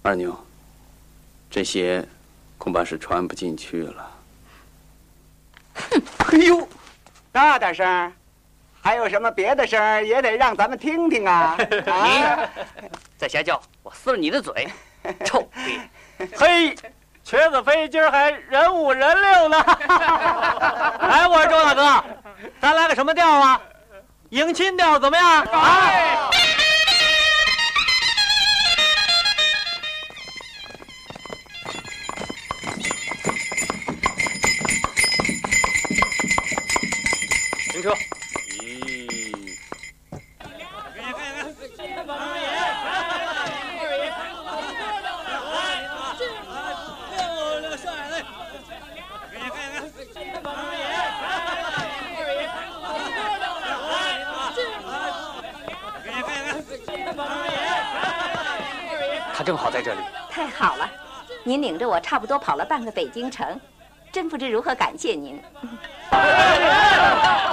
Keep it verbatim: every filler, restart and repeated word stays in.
二牛，这些恐怕是穿不进去了。 哼！哎呦，大点声！还有什么别的声也得让咱们听听啊！ 啊！再瞎叫，我撕了你的嘴！臭逼！ 嘿，瘸子飞今儿还人五人六呢！哎，我说周大哥，咱来个什么调啊？迎亲调怎么样？哎！停车！咦！他正好在这里。 太好了，您领着我差不多跑了半个北京城，真不知如何感谢您。